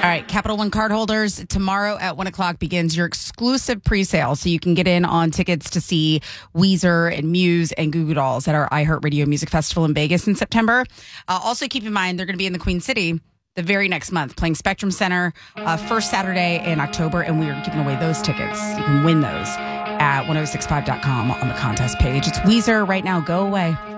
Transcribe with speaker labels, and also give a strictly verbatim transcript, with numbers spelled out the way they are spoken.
Speaker 1: All right, Capital One cardholders, tomorrow at one o'clock begins your exclusive pre-sale, so you can get in on tickets to see Weezer and Muse and Goo Goo Dolls at our iHeartRadio Music Festival in Vegas in September. Uh, also, keep in mind, they're going to be in the Queen City the very next month, playing Spectrum Center uh, first Saturday in October, and we are giving away those tickets. You can win those at ten sixty-five dot com on the contest page. It's Weezer right now. Go away.